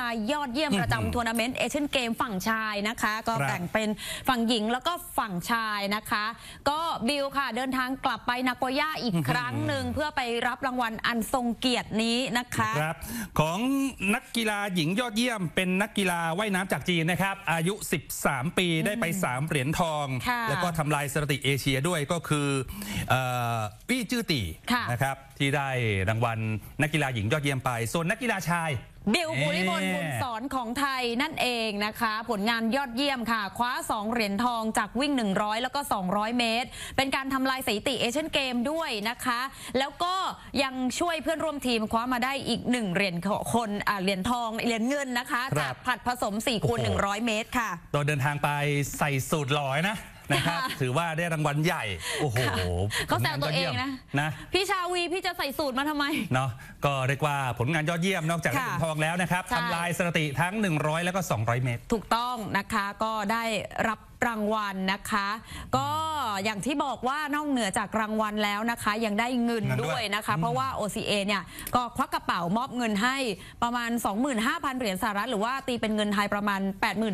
ยอดเยี่ยมประจำทัวร์นาเมนต์เอเชียนเกมฝั่งชายนะคะก็แบ่งเป็นฝั่งหญิงแล้วก็ฝั่งชายนะคะก็บิลค่ะเดินทางกลับไปนาโกย่าอีกครั้งหนึ่งเพื่อไปรับรางวัลอันทรงเกียรตินี้นะคะครับของนักกีฬาหญิงยอดเยี่ยมเป็นนักกีฬาว่ายน้ำจากจีนนะครับอายุ13 ปีได้ไป3เหรียญทองแล้วก็ทำลายสถิติเอเชียด้วยก็คือวี่จื้อตี่นะครับที่ได้รางวัลนักกีฬาหญิงยอดเยี่ยมไปส่วนนักกีฬาชายบิล ภูริพล บุญสอนของไทยนั่นเองนะคะผลงานยอดเยี่ยมค่ะคว้า2เหรียญทองจากวิ่ง100แล้วก็200เมตรเป็นการทำลายสถิติเอเชียนเกมด้วยนะคะแล้วก็ยังช่วยเพื่อนร่วมทีมคว้ามาได้อีก1เหรียญเหรียญทองเหรียญเงินนะคะจากผลัดผสม4คูณ100เมตรค่ะตอนเดินทางไปใส่สูตรลอยนะครับถือว่าได้รางวัลใหญ่โอ้โหเขาแซวตัวเองนะพี่ชาวีพี่จะใส่สูตรมาทำไมเนาะก็เรียกว่าผลงานยอดเยี่ยมนอกจากเหรียญทองแล้วนะครับทำลายสถิติทั้ง100แล้วก็200เมตรถูกต้องนะคะก็ได้รับรางวัลนะคะก็อย่างที่บอกว่านอกเหนือจากรางวัลแล้วนะคะยังได้เงินด้วยนะคะเพราะว่า OCA เนี่ยก็ควักกระเป๋ามอบเงินให้ประมาณ 25,000 เหรียญสหรัฐหรือว่าตีเป็นเงินไทยประมาณ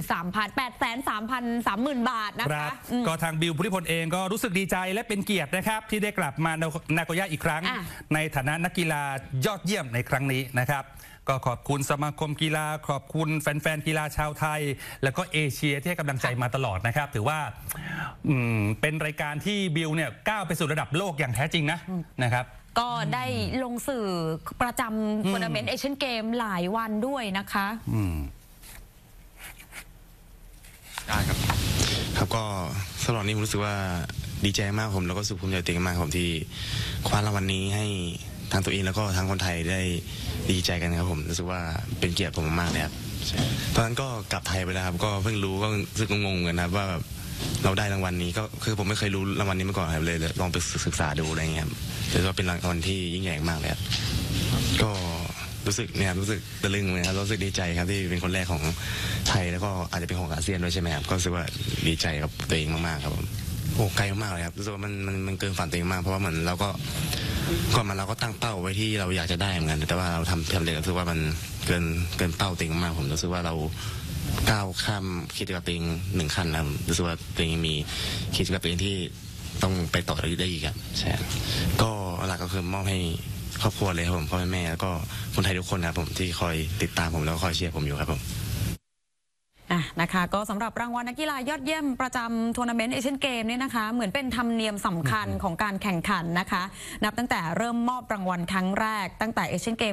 830,000 บาทนะคะก็ทางบิล ภูริพลเองก็รู้สึกดีใจและเป็นเกียรตินะครับที่ได้กลับมานาโกย่าอีกครั้งในฐานะนักกีฬายอดเยี่ยมในครั้งนี้นะครับก็ขอบคุณสมาคมกีฬาขอบคุณแฟนๆกีฬาชาวไทยแล้วก็เอเชียที่ให้กำลังใจมาตลอดนะครับถือว่าเป็นรายการที่บิลเนี่ยก้าวไปสู่ระดับโลกอย่างแท้จริงนะครับก็ได้ลงสื่อประจำทัวร์นาเมนต์เอเชียนเกมหลายวันด้วยนะคะได้ครับก็สำหรับนี้ผมรู้สึกว่าดีใจมากผมแล้วก็สุขภูมิใจตัวเองมากผมที่คว้ารางวัลนี้ให้ทางตัวเองแล้วก็ทางคนไทยได้ดีใจกันครับผมรู้สึกว่าเป็นเกียรติผมมากเลยครับตอนนั้นก็กลับไทยไปแล้วครับก็เพิ่งรู้ก็รู้สึกงงๆกันนะว่าเราได้รางวัลนี้ก็คือผมไม่เคยรู้รางวัลนี้มาก่อนครับเลยลองไปศึกษาดูอะไรเงี้ยแต่ว่าเป็นรางวัลที่ยิ่งใหญ่มากเลยครับก็รู้สึกเนี่ยรู้สึกตะลึงเลยครับรู้สึกดีใจครับที่เป็นคนแรกของไทยแล้วก็อาจจะเป็นของอาเซียนด้วยใช่ไหมครับก็รู้สึกว่าดีใจกับตัวเองมากๆครับผมโอ้ไกลมากเลยครับรู้สึกว่ามันเกินฝันตัวเองมากเพราะว่าเหมือนเราก็ก่อนมาเราก็ตั้งเป้าไว้ที่เราอยากจะได้เหมือนกันแต่ว่าเราทำเลยรู้สึกว่ามันเกินเป้าตัวเองมากผมรู้สึกว่าเราก้าวข้ามคิดกับตัวเอง1 ขั้นแล้วรู้สึกว่าตัวเองมีคิดกับตัวเองที่ต้องไปต่อได้อีกครับใช่ก็หลักก็คือมอบให้ครอบครัวเลยครับผมพ่อแม่แล้วก็คนไทยทุกคนนะครับผมที่คอยติดตามผมแล้วก็คอยเชียร์ผมอยู่ครับผมนะคะก็สำหรับรางวัลนักกีฬายอดเยี่ยมประจำทัวร์นาเมนต์เอเชียนเกมเนี่ยนะคะเหมือนเป็นธรรมเนียมสำคัญของการแข่งขันนะคะนับตั้งแต่เริ่มมอบรางวัลครั้งแรกตั้งแต่เอเชียนเกม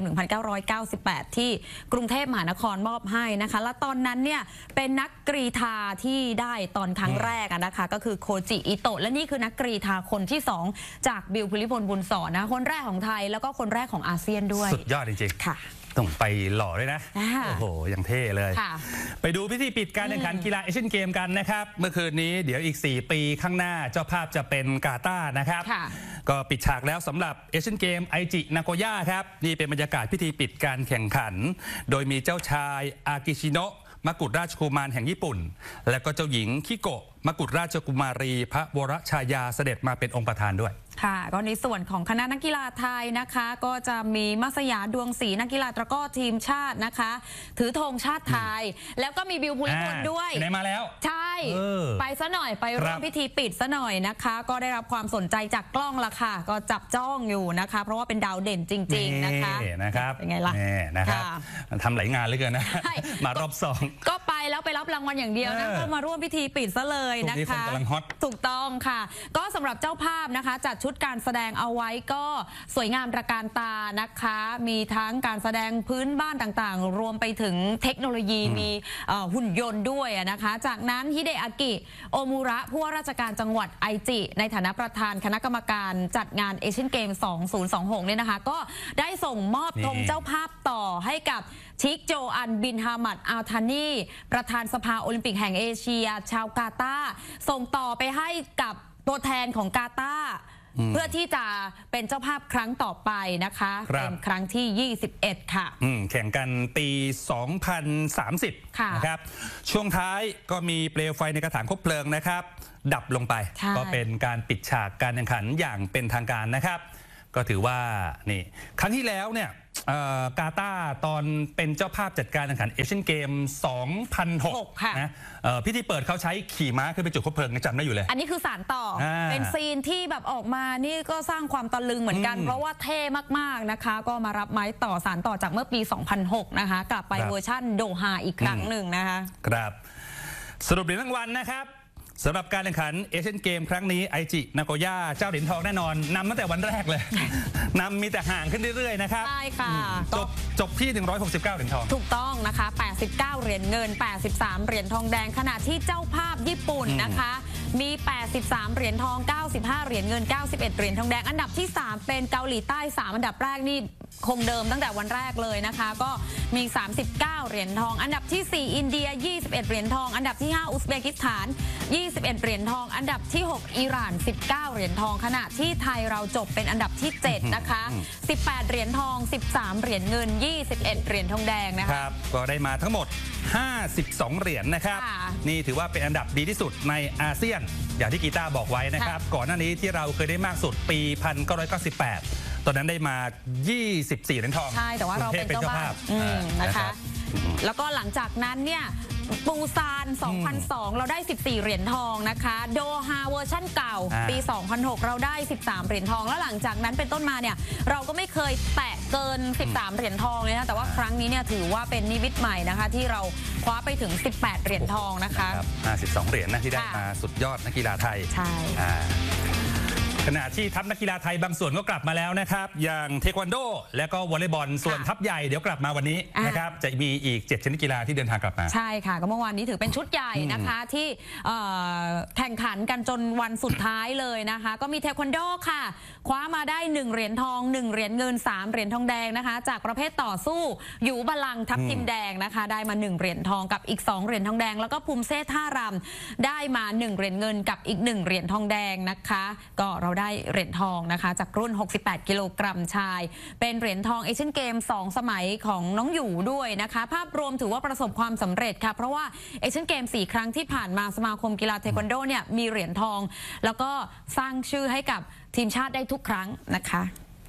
1998 ที่กรุงเทพมหานครมอบให้นะคะและตอนนั้นเนี่ยเป็นนักกรีฑาที่ได้ตอนครั้งแรกนะคะก็คือโคจิอิโตะและนี่คือนักกรีฑาคนที่2จากบิล ภูริพล บุญสอนนะคนแรกของไทยแล้วก็คนแรกของอาเซียนด้วยสุดยอดจริงๆค่ะต้องไปหล่อด้วยนะโอ้โหอย่างเท่เลยไปดูพิธีปิดการแข่งขันกีฬาเอเชียนเกมกันนะครับเมื่อคืนนี้เดี๋ยวอีก4 ปีข้างหน้าเจ้าภาพจะเป็นกาตาร์นะครับก็ปิดฉากแล้วสำหรับเอเชียนเกมไอจินาโกย่าครับนี่เป็นบรรยากาศพิธีปิดการแข่งขันโดยมีเจ้าชายอากิชิโนะมกุฎราชกุมารแห่งญี่ปุ่นและก็เจ้าหญิงคิโกะมกุฎราชกุมารีพระวรชายาเสด็จมาเป็นองค์ประธานด้วยค่ะก็ในส่วนของคณะนักกีฬาไทยนะคะก็จะมีมัสยาดวงศรีนักกีฬาตะกร้อทีมชาตินะคะถือธงชาติไทยแล้วก็มีบิล ภูริพลด้วยไหนมาแล้วใช่ไปซะหน่อยไปร่วมพิธีปิดซะหน่อยนะคะก็ได้รับความสนใจจากกล้องละค่ะก็จับจ้องอยู่นะคะเพราะว่าเป็นดาวเด่นจริงๆนะคะเป็นไงล่ะนะครับทำหลายงานเลยเกินนะมารอบ2 ก็ไปแล้วไปรับรางวัลอย่างเดียวนะก็มาร่วมพิธีปิดซะเลยนะคะถูกต้องค่ะก็สำหรับเจ้าภาพนะคะจัดชุดการแสดงเอาไว้ก็สวยงามตระการตานะคะมีทั้งการแสดงพื้นบ้านต่างๆรวมไปถึงเทคโนโลยีมีหุ่นยนต์ด้วยนะคะจากนั้นฮิเดอากิโอมูระผู้ว่าราชการจังหวัดไอจิในฐานะประธานคณะกรรมการจัดงานเอเชียนเกม 2026 เนี่ยนะคะก็ได้ส่งมอบธงเจ้าภาพต่อให้กับชิคโจอันบินฮามัดอัลธานีประธานสภาโอลิมปิกแห่งเอเชียชาวกาตาร์ส่งต่อไปให้กับตัวแทนของกาตาร์เพื่อที่จะเป็นเจ้าภาพครั้งต่อไปนะคะเป็นครั้งที่ 21 ค่ะแข่งกันปี 2030 นะครับช่วงท้ายก็มีเปลวไฟในกระถางคบเพลิงนะครับดับลงไปก็เป็นการปิดฉากการแข่งขันอย่างเป็นทางการนะครับก็ถือว่านี่ครั้งที่แล้วเนี่ยกาตาร์ตอนเป็นเจ้าภาพจัดการแข่งขันเอเชียนเกม 2006 นะพิธีเปิดเขาใช้ขี่ม้าขึ้นไปจุดคบเพลิงจำได้อยู่เลยอันนี้คือสารต่อเป็นซีนที่แบบออกมานี่ก็สร้างความตะลึงเหมือนกันเพราะว่าเท่มากๆนะคะก็มารับไม้ต่อสารต่อจากเมื่อปี 2006 นะคะกลับไปเวอร์ชั่นโดฮาอีกครั้งหนึ่งนะคะครับสรุปเหรียญรางวัลนะครับสำหรับการแข่งขันเอเชียนเกมครั้งนี้ไอจินาโกย่าเจ้าเหรียญทองแน่นอนนำตั้งแต่วันแรกเลยนำมีแต่ห่างขึ้นเรื่อยๆนะครับใช่ค่ะจบที่169เหรียญทองถูกต้องนะคะ89เหรียญเงิน83เหรียญทองแดงขณะที่เจ้าภาพญี่ปุ่นนะคะมี83เหรียญทอง95เหรียญเงิน91เหรียญทองแดงอันดับที่3เป็นเกาหลีใต้3อันดับแรกนี่คงเดิมตั้งแต่วันแรกเลยนะคะก็มี39เหรียญทองอันดับที่4อินเดีย21เหรียญทองอันดับที่5อุซเบกิสถาน21เหรียญทองอันดับที่6อิหร่าน19เหรียญทองขณะที่ไทยเราจบเป็นอันดับที่7นะคะ18เหรียญทอง13เหรียญเงิน21เหรียญทองแดงนะคะครับก็ได้มาทั้งหมด52เหรียญนะครับนี่ถือว่าเป็นอันดับดีที่สุดในอาเซียนอย่างที่กีตาร์บอกไว้นะครับก่อนหน้านี้ที่เราเคยได้มากสุดปี1998ตอนนั้นได้มา24เหรียญทองใช่แต่ว่าเราเป็นเจ้าภาพนะคะแล้วก็หลังจากนั้นเนี่ยปูซาน2002เราได้14เหรียญทองนะคะโดฮาเวอร์ชั่นเก่าปี2006เราได้13เหรียญทองแล้วหลังจากนั้นเป็นต้นมาเนี่ยเราก็ไม่เคยแตะเกิน13เหรียญทองเลยนะแต่ว่าครั้งนี้เนี่ยถือว่าเป็นนิมิตใหม่นะคะที่เราคว้าไปถึง18เหรียญทองนะคะ 52เหรียญนะที่ได้มาสุดยอดนักกีฬาไทยใช่ขณะที่ทัพนักกีฬาไทยบางส่วนก็กลับมาแล้วนะครับอย่างเทควันโดและก็วอลเลย์บอลส่วนทัพใหญ่เดี๋ยวกลับมาวันนี้นะครับจะมีอีก7ชนิดกีฬาที่เดินทางกลับมาใช่ค่ะก็เมื่อวานนี้ถือเป็นชุดใหญ่นะคะที่แข่งขันกันจนวันสุดท้ายเลยนะคะก็มีเทควันโดค่ะคว้ามาได้1เหรียญทอง1เหรียญเงิน3เหรียญทองแดงนะคะจากประเภทต่อสู้หยูบาลังทัพทิมแดงนะคะได้มา1เหรียญทองกับอีก2เหรียญทองแดงแล้วก็ภูมิเซ่ท่ารำได้มา1เหรียญเงินกับอีก1เหรียญทองแดงนะคะก็เราได้เหรียญทองนะคะจากรุ่น68กิโลกรัมชายเป็นเหรียญทองเอเชียนเกม2สมัยของน้องหยูด้วยนะคะภาพรวมถือว่าประสบความสำเร็จค่ะเพราะว่าเอเชียนเกม4ครั้งที่ผ่านมาสมาคมกีฬาเทควันโดเนี่ยมีเหรียญทองแล้วก็สร้างชื่อให้กับทีมชาติได้ทุกครั้งนะคะ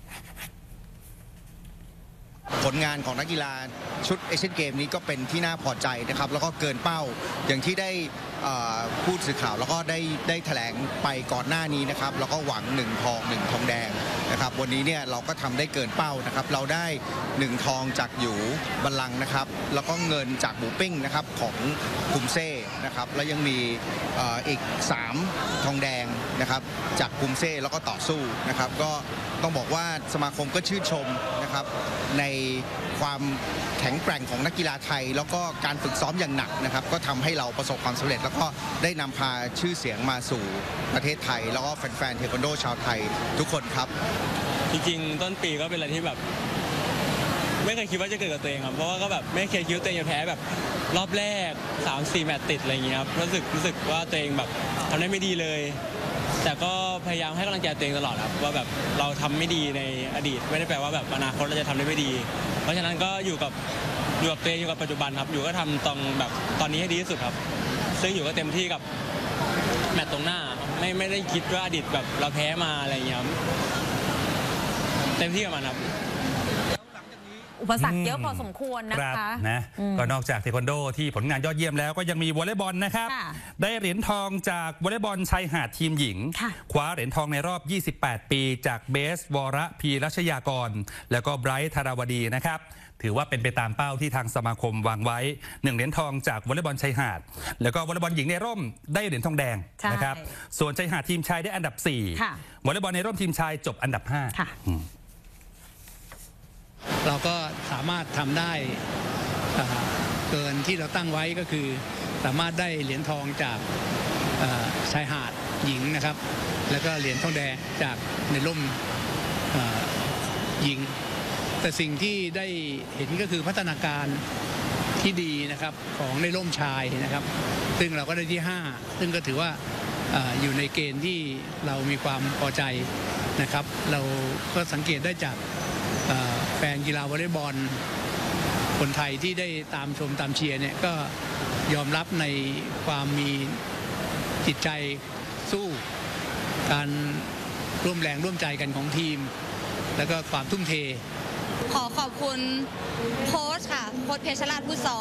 ผลงานของนักกีฬาชุดเอเชียนเกมนี้ก็เป็นที่น่าพอใจนะครับแล้วก็เกินเป้าอย่างที่ได้พูดสื่อข่าวแล้วก็ได้แถลงไปก่อนหน้านี้นะครับแล้วก็หวัง1ทอง1ทองแดงนะครับวันนี้เนี่ยเราก็ทำได้เกินเป้านะครับเราได้1ทองจากหยูบัลลังก์นะครับแล้วก็เงินจากหมูปิ้งนะครับของคุมเซ่นะครับแล้วยังมีอีก3ทองแดงนะครับจากคุมเซ่แล้วก็ต่อสู้นะครับก็ต้องบอกว่าสมาคมก็ชื่นชมนะครับในความแข็งแกร่งของนักกีฬาไทยแล้วก็การฝึกซ้อมอย่างหนักนะครับก็ทำให้เราประสบความสำเร็จแล้วก็ได้นำพาชื่อเสียงมาสู่ประเทศไทยแล้วก็แฟนๆเทควันโดชาวไทยทุกคนครับจริงๆต้นปีก็เป็นอะไรที่แบบไม่เคยคิดว่าจะเกิดกับตัวเองครับเพราะว่าก็แบบไม่เคยคิดว่าตัวเองจะแพ้แบบรอบแรก 3-4 แมตช์ติดอะไรอย่างเงี้ยครับรู้สึกว่าตัวเองแบบทำได้ไม่ดีเลยแต่ก็พยายามให้กำลังใจตัวเองตลอดครับว่าแบบเราทำไม่ดีในอดีตไม่ได้แปลว่าแบบอนาคตเราจะทำได้ไม่ดีเพราะฉะนั้นก็อยู่กับตัวเองอยู่กับปัจจุบันครับอยู่ก็ทำตอนนี้ให้ดีที่สุดครับซึ่งอยู่ก็เต็มที่กับแมตช์ตรงหน้าไม่ได้คิดว่าอดีตแบบเราแพ้มาอะไรอย่างเงี้ยเต็มที่กับมันครับอุปสรรคเยอะพอสมควรนะคะก็นอกจากเทควันโดที่ผลงานยอดเยี่ยมแล้วก็ยังมีวอลเลย์บอลนะครับได้เหรียญทองจากวอลเลย์บอลชายหาดทีมหญิงคว้าเหรียญทองในรอบ28ปีจากเบสวรพีรัชยากรแล้วก็ไบรท์ธาราวดีนะครับถือว่าเป็นไปตามเป้าที่ทางสมาคมวางไว้1เหรียญทองจากวอลเลย์บอลชายหาดแล้วก็วอลเลย์บอลหญิงในร่มได้เหรียญทองแดงนะครับส่วนชายหาดทีมชายได้อันดับ4วอลเลย์บอลในร่มทีมชายจบอันดับ5 เราก็สามารถทำได้เกินที่เราตั้งไว้ก็คือสามารถได้เหรียญทองจากชายหาดหญิงนะครับแล้วก็เหรียญทองแดงจากในร่มหญิงแต่สิ่งที่ได้เห็นก็คือพัฒนาการที่ดีนะครับของในร่มชายนะครับซึ่งเราก็ได้ที่5ซึ่งก็ถือว่าอยู่ในเกณฑ์ที่เรามีความพอใจนะครับเราก็สังเกตได้จากแฟนกีฬาวอลเลย์บอลคนไทยที่ได้ตามชมตามเชียร์เนี่ยก็ยอมรับในความมีจิตใจสู้การร่วมแรงร่วมใจกันของทีมแล้วก็ความทุ่มเทขอขอบคุณโค้ชค่ะโค้ชเพชรราชผู้สอน